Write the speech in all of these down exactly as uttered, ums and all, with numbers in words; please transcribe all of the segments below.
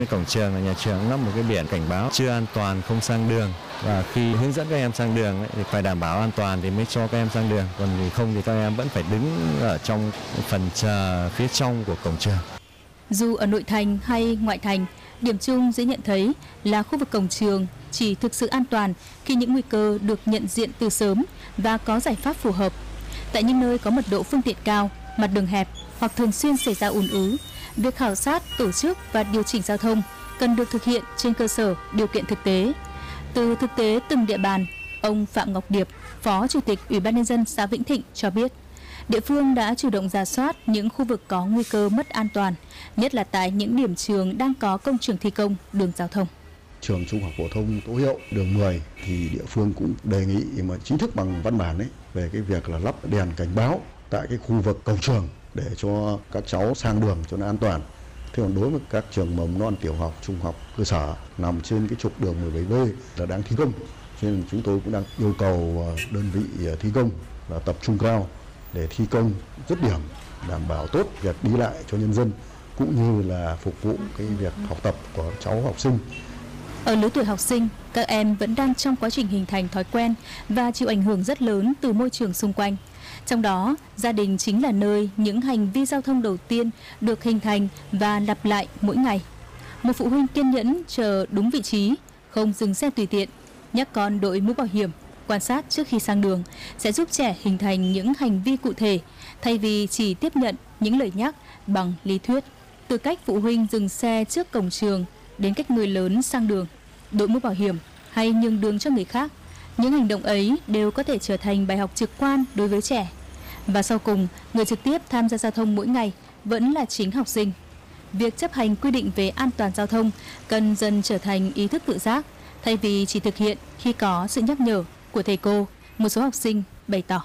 Cổng trường là nhà trường lắp một cái biển cảnh báo chưa an toàn không sang đường, và khi hướng dẫn các em sang đường ấy, thì phải đảm bảo an toàn thì mới cho các em sang đường, còn thì không thì các em vẫn phải đứng ở trong phần chờ phía trong của cổng trường. Dù ở nội thành hay ngoại thành, điểm chung dễ nhận thấy là khu vực cổng trường chỉ thực sự an toàn khi những nguy cơ được nhận diện từ sớm và có giải pháp phù hợp. Tại những nơi có mật độ phương tiện cao, mặt đường hẹp hoặc thường xuyên xảy ra ùn ứ, việc khảo sát, tổ chức và điều chỉnh giao thông cần được thực hiện trên cơ sở điều kiện thực tế. Từ thực tế từng địa bàn, ông Phạm Ngọc Điệp, Phó Chủ tịch Ủy ban nhân dân xã Vĩnh Thịnh cho biết, địa phương đã chủ động rà soát những khu vực có nguy cơ mất an toàn, nhất là tại những điểm trường đang có công trường thi công đường giao thông. Trường Trung học phổ thông Tô Hiệu đường mười thì địa phương cũng đề nghị mà chính thức bằng văn bản ấy về cái việc là lắp đèn cảnh báo tại cái khu vực cổng trường để cho các cháu sang đường cho nó an toàn. Thế còn đối với các trường mầm non, tiểu học, trung học cơ sở nằm trên cái trục đường mười bảy B là đang thi công, cho nên chúng tôi cũng đang yêu cầu đơn vị thi công là tập trung cao để thi công dứt điểm, đảm bảo tốt việc đi lại cho nhân dân cũng như là phục vụ cái việc học tập của cháu học sinh. Ở lứa tuổi học sinh, các em vẫn đang trong quá trình hình thành thói quen và chịu ảnh hưởng rất lớn từ môi trường xung quanh. Trong đó, gia đình chính là nơi những hành vi giao thông đầu tiên được hình thành và lặp lại mỗi ngày. Một phụ huynh kiên nhẫn chờ đúng vị trí, không dừng xe tùy tiện, nhắc con đội mũ bảo hiểm, quan sát trước khi sang đường sẽ giúp trẻ hình thành những hành vi cụ thể thay vì chỉ tiếp nhận những lời nhắc bằng lý thuyết. Từ cách phụ huynh dừng xe trước cổng trường đến cách người lớn sang đường, đội mũ bảo hiểm hay nhường đường cho người khác, những hành động ấy đều có thể trở thành bài học trực quan đối với trẻ. Và sau cùng, người trực tiếp tham gia giao thông mỗi ngày vẫn là chính học sinh. Việc chấp hành quy định về an toàn giao thông cần dần trở thành ý thức tự giác, thay vì chỉ thực hiện khi có sự nhắc nhở của thầy cô, một số học sinh bày tỏ.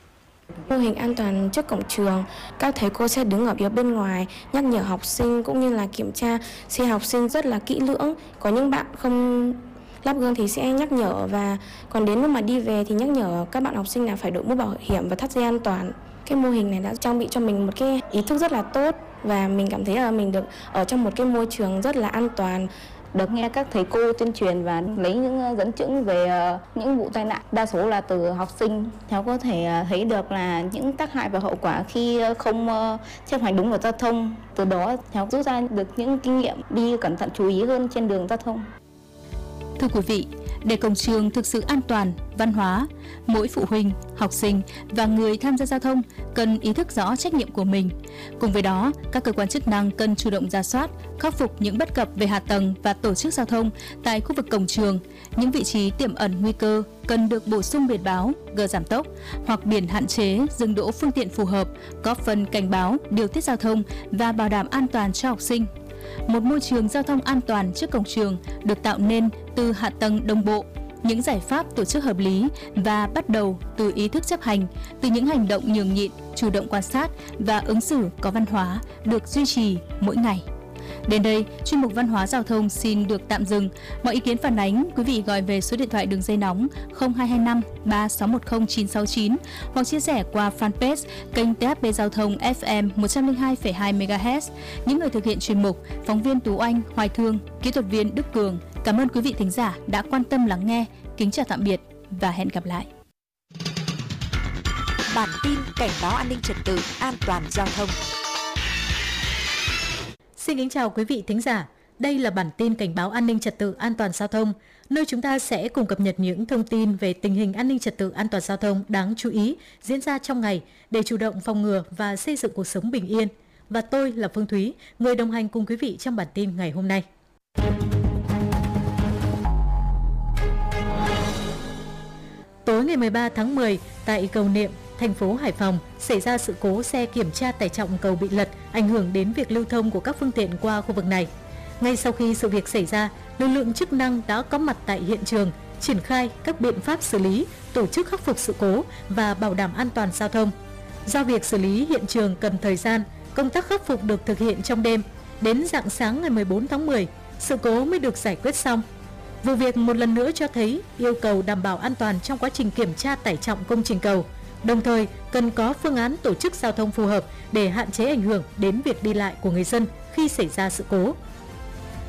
Mô hình an toàn trước cổng trường, các thầy cô sẽ đứng ở phía bên ngoài nhắc nhở học sinh cũng như là kiểm tra xe học sinh rất là kỹ lưỡng. Có những bạn không lắp gương thì sẽ nhắc nhở, và còn đến lúc mà đi về thì nhắc nhở các bạn học sinh là phải đội mũ bảo hiểm và thắt dây an toàn. Cái mô hình này đã trang bị cho mình một cái ý thức rất là tốt, và mình cảm thấy là mình được ở trong một cái môi trường rất là an toàn. Được nghe các thầy cô tuyên truyền và lấy những dẫn chứng về những vụ tai nạn, đa số là từ học sinh. Cháu có thể thấy được là những tác hại và hậu quả khi không chấp hành đúng luật giao thông. Từ đó cháu rút ra được những kinh nghiệm đi cẩn thận, chú ý hơn trên đường giao thông. Thưa quý vị, để cổng trường thực sự an toàn, văn hóa, mỗi phụ huynh, học sinh và người tham gia giao thông cần ý thức rõ trách nhiệm của mình. Cùng với đó, các cơ quan chức năng cần chủ động rà soát, khắc phục những bất cập về hạ tầng và tổ chức giao thông tại khu vực cổng trường. Những vị trí tiềm ẩn nguy cơ cần được bổ sung biển báo, gờ giảm tốc hoặc biển hạn chế dừng đỗ phương tiện phù hợp, góp phần cảnh báo, điều tiết giao thông và bảo đảm an toàn cho học sinh. Một môi trường giao thông an toàn trước cổng trường được tạo nên từ hạ tầng đồng bộ, những giải pháp tổ chức hợp lý và bắt đầu từ ý thức chấp hành, từ những hành động nhường nhịn, chủ động quan sát và ứng xử có văn hóa được duy trì mỗi ngày. Đến đây, chuyên mục Văn hóa Giao thông xin được tạm dừng. Mọi ý kiến phản ánh, quý vị gọi về số điện thoại đường dây nóng không hai hai năm ba sáu một không chín sáu chín hoặc chia sẻ qua fanpage kênh tê ép pê Giao thông ép em một trăm lẻ hai phẩy hai mê ga héc. Những người thực hiện chuyên mục, phóng viên Tú Anh, Hoài Thương, kỹ thuật viên Đức Cường. Cảm ơn quý vị thính giả đã quan tâm lắng nghe. Kính chào tạm biệt và hẹn gặp lại. Bản tin cảnh báo an ninh trật tự, an toàn giao thông. Xin kính chào quý vị thính giả. Đây là bản tin cảnh báo an ninh trật tự an toàn giao thông, nơi chúng ta sẽ cùng cập nhật những thông tin về tình hình an ninh trật tự an toàn giao thông đáng chú ý diễn ra trong ngày để chủ động phòng ngừa và xây dựng cuộc sống bình yên. Và tôi là Phương Thúy, người đồng hành cùng quý vị trong bản tin ngày hôm nay. Tối ngày mười ba tháng mười, tại cầu Niệm, thành phố Hải Phòng xảy ra sự cố xe kiểm tra tải trọng cầu bị lật, ảnh hưởng đến việc lưu thông của các phương tiện qua khu vực này. Ngay sau khi sự việc xảy ra, lực lượng chức năng đã có mặt tại hiện trường, triển khai các biện pháp xử lý, tổ chức khắc phục sự cố và bảo đảm an toàn giao thông. Do việc xử lý hiện trường cần thời gian, công tác khắc phục được thực hiện trong đêm, đến rạng sáng ngày mười bốn tháng mười, sự cố mới được giải quyết xong. Vụ việc một lần nữa cho thấy yêu cầu đảm bảo an toàn trong quá trình kiểm tra tải trọng công trình cầu. Đồng thời, cần có phương án tổ chức giao thông phù hợp để hạn chế ảnh hưởng đến việc đi lại của người dân khi xảy ra sự cố.